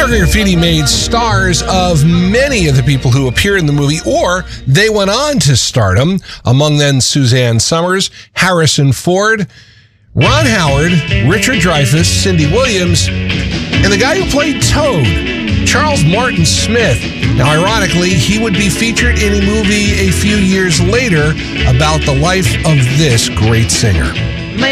American Graffiti made stars of many of the people who appear in the movie, or they went on to stardom. Among them, Suzanne Summers, Harrison Ford, Ron Howard, Richard Dreyfuss, Cindy Williams, and the guy who played Toad, Charles Martin Smith. Now, ironically, he would be featured in a movie a few years later about the life of this great singer.